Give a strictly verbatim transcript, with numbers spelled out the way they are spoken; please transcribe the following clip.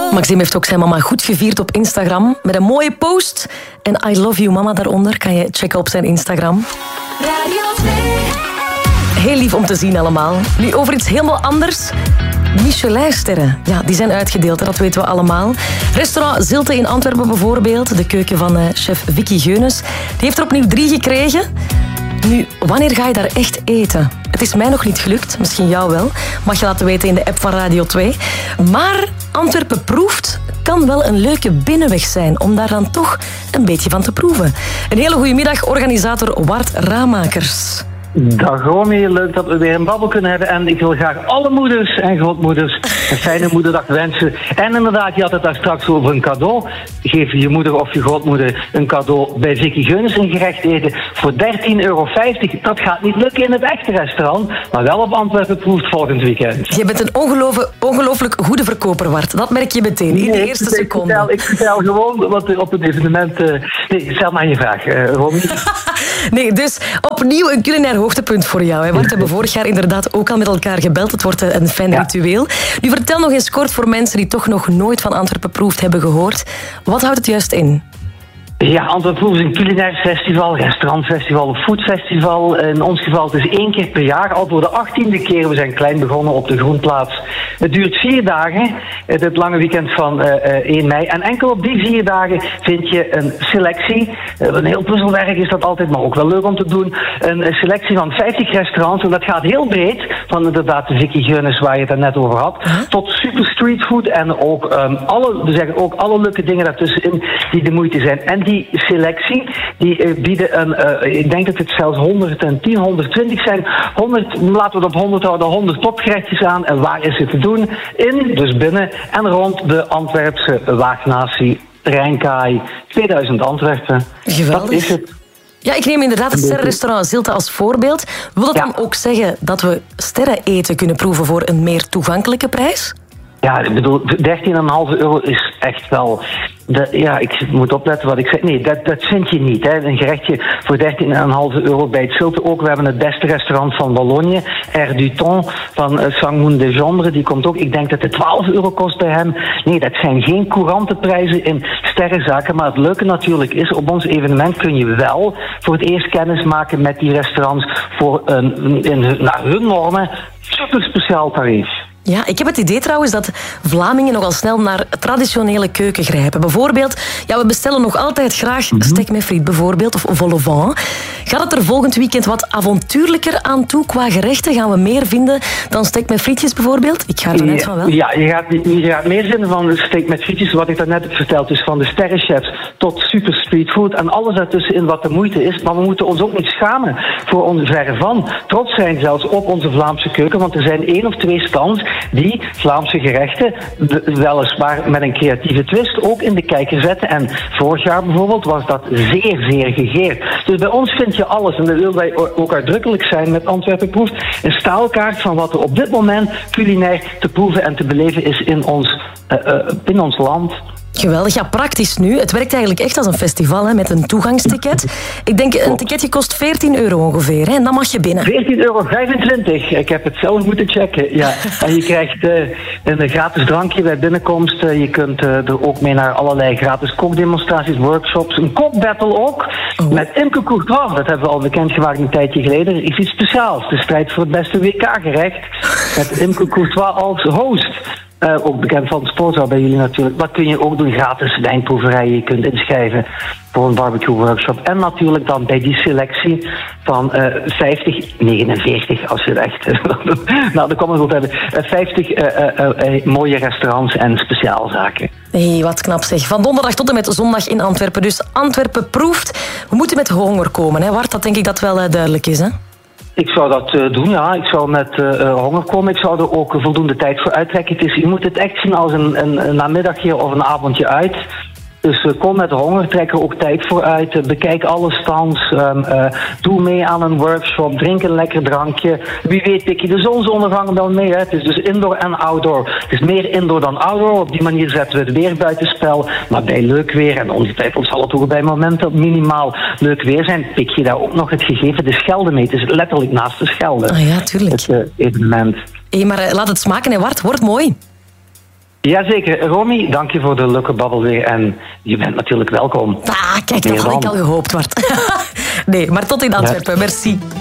Maxime heeft ook zijn mama goed gevierd op Instagram met een mooie post. En I love you mama daaronder kan je checken op zijn Instagram. Radio twee. Heel lief om te zien allemaal. Nu over iets helemaal anders. Michelinsterren, ja, die zijn uitgedeeld, dat weten we allemaal. Restaurant Zilte in Antwerpen bijvoorbeeld, de keuken van uh, chef Vicky Geunis, die heeft er opnieuw drie gekregen. Nu, wanneer ga je daar echt eten? Het is mij nog niet gelukt, misschien jou wel. Mag je laten weten in de app van Radio twee. Maar Antwerpen proeft kan wel een leuke binnenweg zijn om daar dan toch een beetje van te proeven. Een hele goede middag, organisator Wart Ramakers. Dag Romy, leuk dat we weer een babbel kunnen hebben. En ik wil graag alle moeders en grootmoeders een fijne moederdag wensen. En inderdaad, je had het daar straks over een cadeau. Geef je moeder of je grootmoeder een cadeau bij Vicky Geunis een gerecht eten voor dertien euro vijftig. Dat gaat niet lukken in het echte restaurant, maar wel op Antwerpen proeft volgend weekend. Je bent een ongelofelijk, ongelooflijk goede verkoper, Wart. Dat merk je meteen, in de nee, eerste ik, seconde. Ik vertel, ik vertel gewoon wat er op het evenement... Uh, nee, stel maar je vraag, uh, Romy. Nee, dus opnieuw een culinair hoogtepunt voor jou. Hè. Wart, we hebben vorig jaar inderdaad ook al met elkaar gebeld. Het wordt een fijn ja. ritueel. Nu, vertel nog eens kort voor mensen die toch nog nooit van Antwerpen proeft hebben gehoord. Wat houdt het juist in? Ja, Antwerpen Proeft is een culinair festival, restaurantfestival of foodfestival. In ons geval het is één keer per jaar, al voor de achttiende keer. We zijn klein begonnen op de Groenplaats. Het duurt vier dagen, het lange weekend van uh, één mei. En enkel op die vier dagen vind je een selectie. Uh, een heel puzzelwerk is dat altijd, maar ook wel leuk om te doen. Een selectie van vijftig restaurants. En dat gaat heel breed, van inderdaad de Vicky Geunis waar je het net over had, huh? tot super streetfood en ook, um, alle, we zeggen ook alle leuke dingen daartussenin die de moeite zijn. En die selectie, die uh, bieden een, uh, ik denk dat het zelfs honderdtien, honderdtwintig zijn. honderd, laten we het op honderd houden, honderd topgerechtjes aan. En waar is het te doen? In, dus binnen en rond de Antwerpse Waagnatie Rijnkaai tweeduizend Antwerpen. Geweldig. Dat is het. Ja, ik neem inderdaad het sterrenrestaurant Zilte als voorbeeld. Wil dat ja. dan ook zeggen dat we sterreneten kunnen proeven voor een meer toegankelijke prijs? Ja, ik bedoel, dertien komma vijf euro is echt wel... De, ja, ik moet opletten wat ik zeg. Nee, dat, dat vind je niet. Hè. Een gerechtje voor dertien komma vijf euro bij het Zilte ook. We hebben het beste restaurant van Wallonië, Air du Thon, van uh, Sangoen de Gendre. Die komt ook, ik denk dat het twaalf euro kost bij hem. Nee, dat zijn geen courante prijzen in sterrenzaken. Maar het leuke natuurlijk is, op ons evenement kun je wel voor het eerst kennis maken met die restaurants voor een, in, naar hun normen, super speciaal tarief. Ja, ik heb het idee trouwens dat Vlamingen nogal snel naar traditionele keuken grijpen. Bijvoorbeeld, ja, we bestellen nog altijd graag mm-hmm. steak met friet bijvoorbeeld, of vol au vent. Gaat het er volgend weekend wat avontuurlijker aan toe qua gerechten? Gaan we meer vinden dan steak met frietjes bijvoorbeeld? Ik ga er vanuit van wel. Ja, je gaat, je gaat meer vinden van de steak met frietjes, wat ik daarnet heb verteld. Dus van de sterrenchefs tot super streetfood en alles daartussenin wat de moeite is. Maar we moeten ons ook niet schamen voor ons verre van. Trots zijn zelfs op onze Vlaamse keuken, want er zijn één of twee stands die Vlaamse gerechten, weliswaar met een creatieve twist, ook in de kijker zetten. En vorig jaar bijvoorbeeld was dat zeer, zeer gegeerd. Dus bij ons vind je alles. En dat willen wij ook uitdrukkelijk zijn met Antwerpen Proeft. Een staalkaart van wat er op dit moment culinair te proeven en te beleven is in ons, uh, uh, in ons land. Geweldig, ja, praktisch nu. Het werkt eigenlijk echt als een festival, hè, met een toegangsticket. Ik denk, een ticketje kost veertien euro ongeveer, hè, en dan mag je binnen. veertien euro vijfentwintig. Ik heb het zelf moeten checken. Ja. En je krijgt uh, een gratis drankje bij binnenkomst. Uh, je kunt uh, er ook mee naar allerlei gratis kookdemonstraties, workshops. Een kookbattle ook. Oh. Met Imke Courtois. Dat hebben we al bekendgemaakt een tijdje geleden. Er is iets speciaals. De strijd voor het beste W K-gerecht. Met Imke Courtois als host. Uh, ook bekend van de Sportzaal bij jullie natuurlijk. Wat kun je ook doen? Gratis wijnproeverijen. Je kunt inschrijven voor een barbecue workshop. En natuurlijk dan bij die selectie van uh, vijftig, negenenveertig als je het echt... nou, dan komen we op hebben. Uh, vijftig uh, uh, uh, mooie restaurants en speciaalzaken. Hey, wat knap zeg. Van donderdag tot en met zondag in Antwerpen. Dus Antwerpen proeft. We moeten met honger komen, hè, Wart? Dat denk ik dat wel uh, duidelijk is, hè? Ik zou dat uh, doen, ja. Ik zou met uh, honger komen. Ik zou er ook voldoende tijd voor uittrekken. Het is, je moet het echt zien als een, een, een namiddagje of een avondje uit. Dus uh, kom met honger, trek er ook tijd voor uit. Uh, bekijk alle stands. Um, uh, doe mee aan een workshop. Drink een lekker drankje. Wie weet pik je de zonsondergang dan mee. Hè? Het is dus indoor en outdoor. Het is meer indoor dan outdoor. Op die manier zetten we het weer buitenspel. Maar bij leuk weer, en ongetwijfeld zal het ook bij momenten minimaal leuk weer zijn, pik je daar ook nog het gegeven de Schelde mee. Het is letterlijk naast de Schelde. Ah ja, tuurlijk. Het uh, evenement. Hey, maar uh, laat het smaken, hè, Wart. Wordt mooi. Jazeker. Romy, dank je voor de leuke babbel weer. En je bent natuurlijk welkom. Ah, kijk, dat had ik al gehoopt, Bart. Nee, maar tot in Antwerpen. Ja. Merci.